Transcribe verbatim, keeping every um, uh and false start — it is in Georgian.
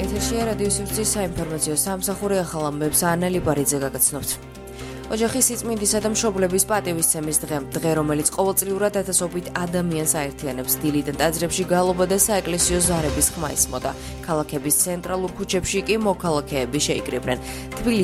ეთერშია რადიო სივრცის საინფორმაციო სამსახური ახალ ამბებს ანა ლიბარიძე გაგაცნობთ. ოჯახის სიწმინდისა და მშობლების პატივისცემის დღე, დღე რომელიც ყოველწლიურად ათასობით ადამიანს აერთიანებს. დილიდან ტაძრებში გალობა და საეკლესიო ზარების ხმა ისმოდა. ქალაქების ცენტრალურ ქუჩებში კი მოქალაქეები შეიკრიბნენ.